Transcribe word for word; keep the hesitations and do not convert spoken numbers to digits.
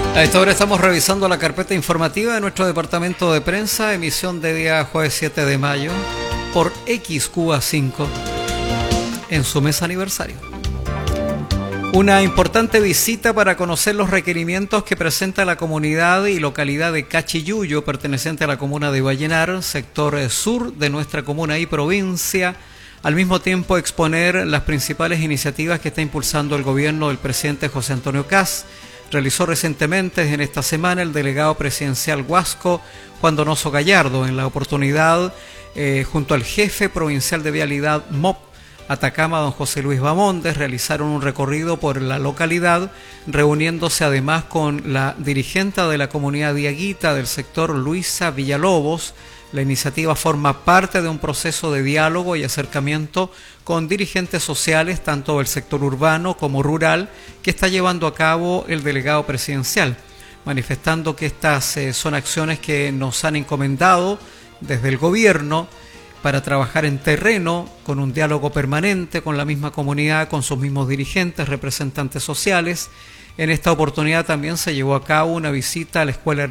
A esta hora estamos revisando la carpeta informativa de nuestro departamento de prensa, emisión de día jueves siete de mayo, por X Cuba cinco, en su mes aniversario. Una importante visita para conocer los requerimientos que presenta la comunidad y localidad de Cachiyuyo, perteneciente a la comuna de Vallenar, sector sur de nuestra comuna y provincia. Al mismo tiempo exponer las principales iniciativas que está impulsando el gobierno del presidente José Antonio Kast. Realizó recientemente en esta semana el delegado presidencial Huasco, Juan Donoso Gallardo. En la oportunidad, eh, junto al jefe provincial de vialidad M O P Atacama, don José Luis Bamondes, realizaron un recorrido por la localidad, reuniéndose además con la dirigente de la comunidad diaguita del sector, Luisa Villalobos. La iniciativa forma parte de un proceso de diálogo y acercamiento con dirigentes sociales, tanto del sector urbano como rural, que está llevando a cabo el delegado presidencial, manifestando que estas eh, son acciones que nos han encomendado desde el gobierno para trabajar en terreno, con un diálogo permanente con la misma comunidad, con sus mismos dirigentes, representantes sociales. En esta oportunidad también se llevó a cabo una visita a la escuela